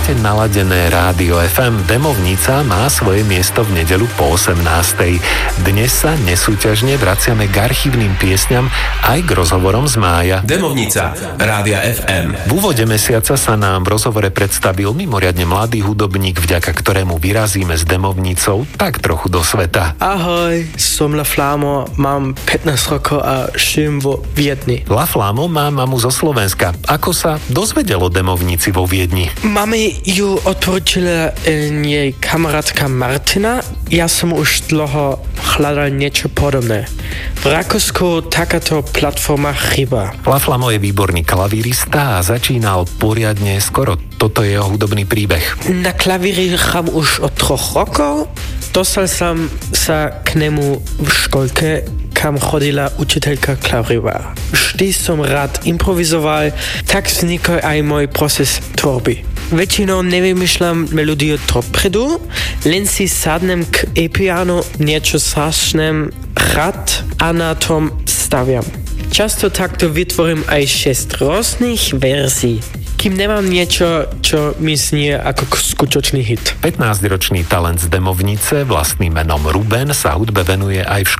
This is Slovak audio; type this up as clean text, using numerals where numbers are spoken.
Máte naladené Rádio FM. Demovnica má svoje miesto v nedeľu po 18:00. Dnes sa nesúťažne vraciame k archívnym piesňam aj k rozhovorom z mája. Demovnica Rádia FM. V úvode mesiaca sa nám v rozhovore predstavil mimoriadne mladý hudobník, vďaka ktorému vyrazíme s Demovnicou tak trochu do sveta. Ahoj, som La Flamo, mám 15 rokov a žijem vo Viedni. La Flamo má mamu zo Slovenska. Ako sa dozvedel o Demovnici vo Viedni? Mami ju odporučila jej kamarátka Martina. Ja som už dlho hľadal niečo podobné. V Rakúsku takáto platforma chýba. La Flamo je výborný klavírista a začínal poriadne skoro. Toto je jeho hudobný príbeh. Na klavíri hrám už od 3 rokov. Dostal som sa k nemu v školke, kam chodila učiteľka klavíra. Vždy som rád improvizoval, tak vznikol aj môj proces tvorby. Väčšinou nevymýšľam melódiu dopredu, len si sadnem k e-pianu, niečo začnem hrať a na tom staviam. Často takto vytvorím aj 6 rôznych verzií, kým nemám niečo, čo mi znie ako skutočný hit. 15-ročný talent z Demovnice vlastným menom Ruben sa hudbe venuje aj v